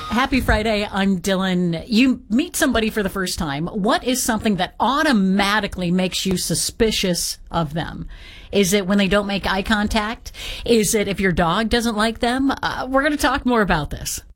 Happy Friday. I'm Dylan. You meet somebody for the first time. What is something that automatically makes you suspicious of them? Is it when they don't make eye contact? Is it if your dog doesn't like them? We're going to talk more about this.